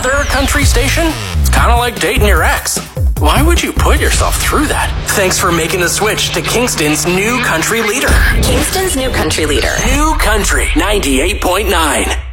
Third country station? It's kind of like dating your ex. Why would you put yourself through that? Thanks for making the switch to Kingston's new country leader. Kingston's new country leader. New Country 98.9.